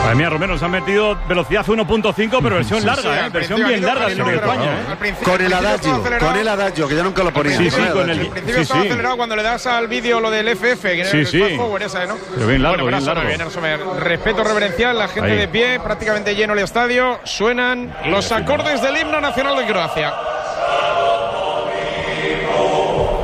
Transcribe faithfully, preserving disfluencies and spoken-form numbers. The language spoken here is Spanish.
Madre mía, Romero, nos han metido velocidad uno punto cinco, pero versión Sí, larga, sí, ¿eh? Versión bien larga del Himno de España, ¿eh? Con el adagio, con el adagio, que ya nunca lo ponía. Sí, sí, con el... Al principio Sí, estaba sí. acelerado cuando le das al vídeo lo del F F, que Sí, era sí. el Power, esa, ¿no? Pero bien largo, bueno, bien pero largo. bien, Sommer. Respeto reverencial, la gente Ahí. de pie, prácticamente lleno el estadio. Suenan los acordes del himno nacional de Croacia.